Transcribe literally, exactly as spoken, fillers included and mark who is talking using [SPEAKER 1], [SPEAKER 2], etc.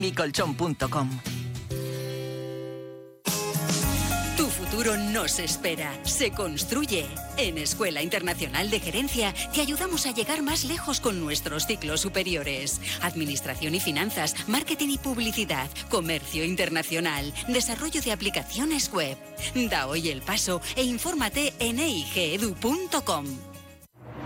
[SPEAKER 1] micolchón punto com.
[SPEAKER 2] Tu futuro nos espera, se construye. En Escuela Internacional de Gerencia te ayudamos a llegar más lejos con nuestros ciclos superiores. Administración y finanzas, marketing y publicidad, comercio internacional, desarrollo de aplicaciones web. Da hoy el paso e infórmate en e i g edu punto com.